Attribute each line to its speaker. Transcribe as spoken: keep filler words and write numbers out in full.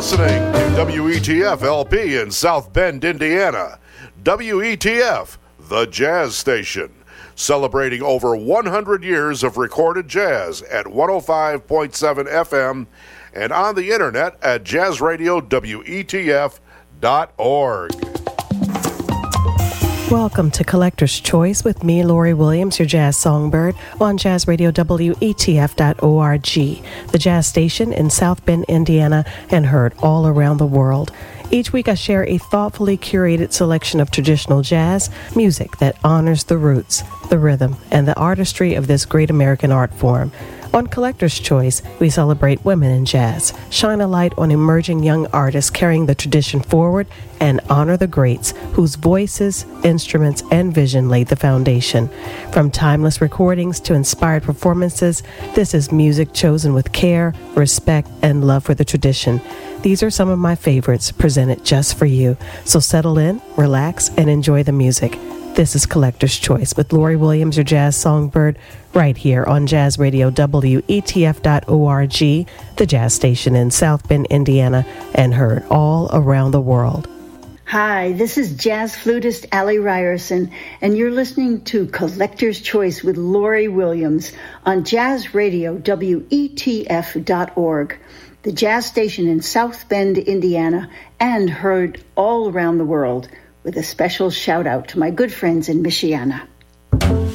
Speaker 1: listening to W E T F L P in South Bend, Indiana. W E T F, the jazz station, celebrating over one hundred years of recorded jazz at one oh five point seven F M and on the internet at jazz radio W E T F dot org.
Speaker 2: Welcome to Collector's Choice with me, Lori Williams, your jazz songbird, on Jazz Radio W E T F dot org, the jazz station in South Bend, Indiana, and heard all around the world. Each week I share a thoughtfully curated selection of traditional jazz, music that honors the roots, the rhythm, and the artistry of this great American art form. On Collector's Choice, we celebrate women in jazz, shine a light on emerging young artists carrying the tradition forward, and honor the greats whose voices, instruments, and vision laid the foundation. From timeless recordings to inspired performances, this is music chosen with care, respect, and love for the tradition. These are some of my favorites presented just for you. So settle in, relax, and enjoy the music. This is Collector's Choice with Lori Williams, your jazz songbird, right here on Jazz Radio W E T F dot org, the jazz station in South Bend, Indiana, and heard all around the world.
Speaker 3: Hi, this is jazz flutist Allie Ryerson, and you're listening to Collector's Choice with Lori Williams on Jazz Radio W E T F dot org, the jazz station in South Bend, Indiana, and heard all around the world, with a special shout out to my good friends in Michiana.